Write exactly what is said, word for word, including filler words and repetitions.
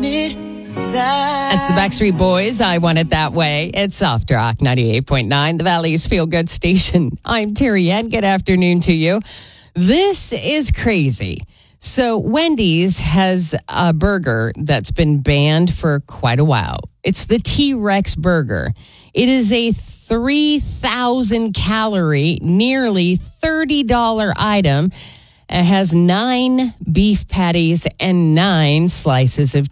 That's the Backstreet Boys. I Want It That Way. It's Soft Rock ninety-eight point nine, the Valley's Feel Good Station. I'm Terry Ann. Good afternoon to you. This is crazy. So Wendy's has a burger that's been banned for quite a while. It's the T-Rex burger. It is a three thousand calorie, nearly thirty dollars item. It has nine beef patties and nine slices of